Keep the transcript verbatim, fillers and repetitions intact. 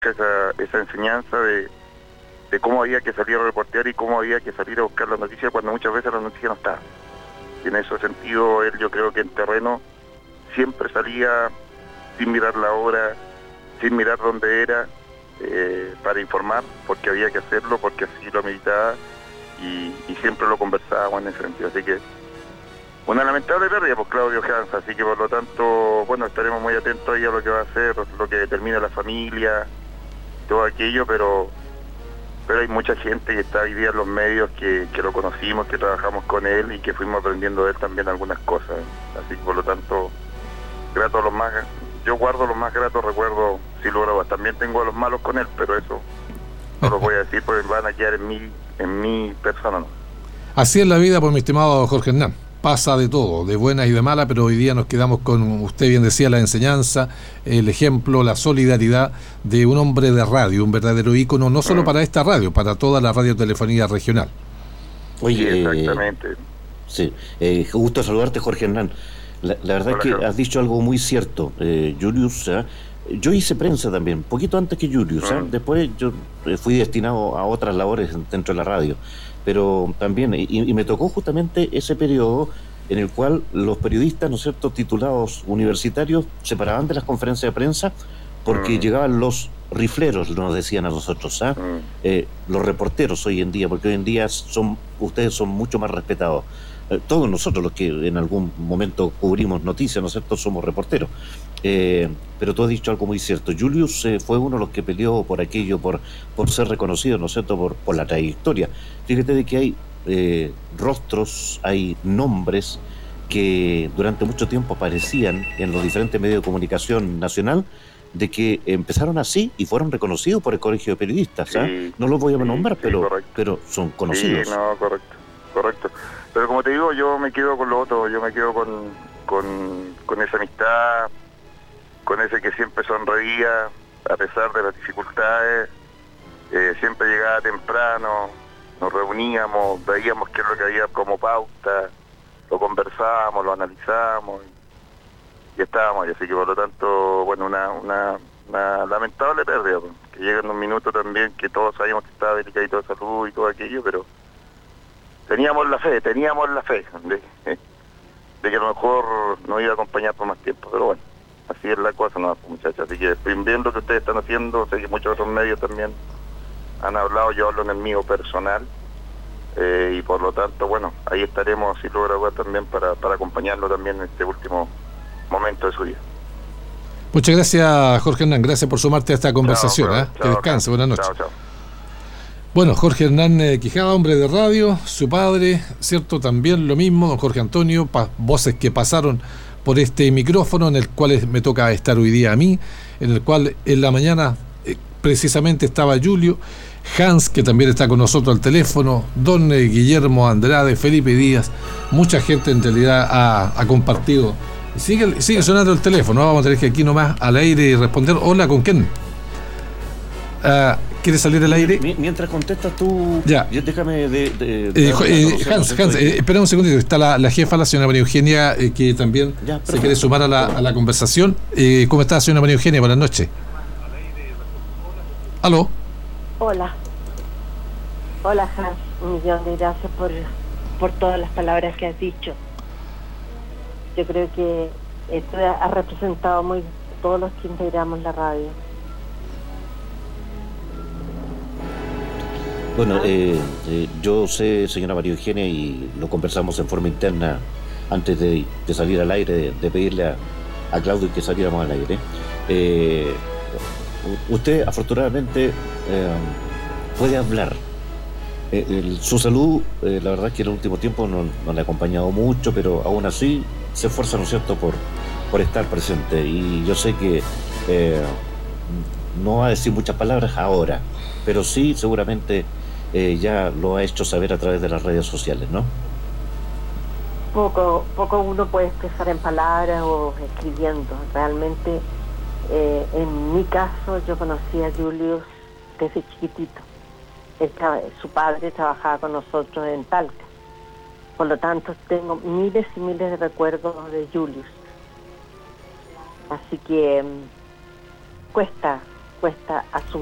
esa, esa enseñanza de, de cómo había que salir a reportear y cómo había que salir a buscar las noticias cuando muchas veces las noticias no estaban. Y en ese sentido, él yo creo que en terreno siempre salía sin mirar la hora, sin mirar dónde era, eh, para informar, porque había que hacerlo, porque así lo meditaba, y, y siempre lo conversábamos en ese sentido. Así que una lamentable pérdida por Claudio Hans, así que por lo tanto, bueno, estaremos muy atentos ahí a lo que va a hacer, lo que determina la familia, todo aquello, pero pero hay mucha gente que está hoy día en los medios que, que lo conocimos, que trabajamos con él y que fuimos aprendiendo de él también algunas cosas. Así que por lo tanto, grato los más, yo guardo los más gratos recuerdos, si logro, también tengo a los malos con él, pero eso no lo voy a decir porque van a quedar en mi, en mi persona, ¿no? Así es la vida, pues, mi estimado Jorge Hernán. Pasa de todo, de buenas y de malas, pero hoy día nos quedamos con, usted bien decía, la enseñanza, el ejemplo, la solidaridad de un hombre de radio, un verdadero ícono, no solo para esta radio, para toda la radiotelefonía regional. Oye, sí, exactamente. Eh, sí, eh, gusto saludarte, Jorge Hernán. La, la verdad es que Jorge. Has dicho algo muy cierto, eh, Julius. ¿eh? Yo hice prensa también, poquito antes que Julius. ¿eh? Mm. Después yo fui destinado a otras labores dentro de la radio. Pero también, y, y me tocó justamente ese periodo en el cual los periodistas, ¿no es cierto?, titulados universitarios se paraban de las conferencias de prensa porque mm. llegaban los rifleros, nos decían a nosotros, ¿ah? Mm. eh, los reporteros hoy en día, porque hoy en día son ustedes son mucho más respetados. Eh, todos nosotros los que en algún momento cubrimos noticias, ¿no es cierto?, somos reporteros. Eh, pero tú has dicho algo muy cierto. Julius eh, fue uno de los que peleó por aquello, por, por ser reconocido, ¿no es cierto?, por, por la trayectoria. Fíjate de que hay eh, rostros, hay nombres que durante mucho tiempo aparecían en los diferentes medios de comunicación nacional, de que empezaron así y fueron reconocidos por el Colegio de Periodistas. Sí, ¿eh? No los voy a sí, nombrar, sí, pero, pero son conocidos. Sí, no, correcto, correcto. Pero como te digo, yo me quedo con lo otro, yo me quedo con, con, con esa amistad, con ese que siempre sonreía a pesar de las dificultades, eh, siempre llegaba temprano, nos reuníamos, veíamos qué es lo que había como pauta, lo conversábamos, lo analizábamos y, y estábamos ahí. Así que por lo tanto, bueno, una, una, una lamentable pérdida, pues, que llega en un minuto también que todos sabíamos que estaba delicadito de salud y todo aquello, pero teníamos la fe, teníamos la fe de, de que a lo mejor nos iba a acompañar por más tiempo, pero bueno, así es la cosa, no, muchachos. Así que viendo lo que ustedes están haciendo, sé que muchos otros medios también han hablado, yo hablo en el mío personal, eh, y por lo tanto, bueno, ahí estaremos, si logra también, para, para acompañarlo también en este último momento de su vida. Muchas gracias, Jorge Hernán, gracias por sumarte a esta conversación. Chao, ¿eh? chao, que descanse, buenas noches. Chao, chao. Bueno, Jorge Hernán eh, Quijada, hombre de radio, su padre, ¿cierto? También lo mismo, don Jorge Antonio, pa- voces que pasaron por este micrófono en el cual me toca estar hoy día a mí, en el cual en la mañana eh, precisamente estaba Julio, Hans, que también está con nosotros al teléfono, don eh, Guillermo Andrade, Felipe Díaz, mucha gente en realidad ha, ha compartido. Sigue, sigue sonando el teléfono, vamos a tener que aquí nomás al aire y responder. Hola, ¿con quién? Uh, ¿Quieres salir al aire? Mientras contestas tú, ya. déjame de... de, de eh, eh, Hans, Hans eh, espera un segundito, está la, la jefa, la señora María Eugenia, eh, que también ya, se quiere sumar a la, a la conversación. Eh, ¿Cómo está, señora María Eugenia? Buenas noches. ¿Aló? Hola. Hola, Hans. Un millón de gracias por, por todas las palabras que has dicho. Yo creo que esto ha representado muy todos los que integramos la radio. Bueno, eh, eh, yo sé, señora María Eugenia, y lo conversamos en forma interna antes de, de salir al aire, de, de pedirle a, a Claudio que saliéramos al aire. Eh, usted, afortunadamente, eh, puede hablar. Eh, el, su salud, eh, la verdad es que en el último tiempo no, no le ha acompañado mucho, pero aún así se esfuerza, ¿no es cierto?, por, por estar presente. Y yo sé que eh, no va a decir muchas palabras ahora, pero sí, seguramente... Eh, ya lo ha hecho saber a través de las redes sociales, ¿no? Poco, poco uno puede expresar en palabras o escribiendo. Realmente, eh, en mi caso, yo conocí a Julius desde chiquitito. Él, su padre trabajaba con nosotros en Talca. Por lo tanto, tengo miles y miles de recuerdos de Julius. Así que um, cuesta, respuesta a su